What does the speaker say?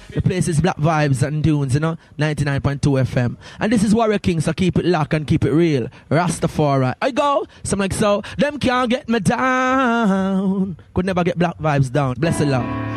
The place is Black Vibes and Dunes, you know, 99.2 FM. And this is Warrior King, so keep it locked and keep it real. Rastafari. I go, something like so. Them can't get me down. Could never get Black Vibes down. Bless the Lord.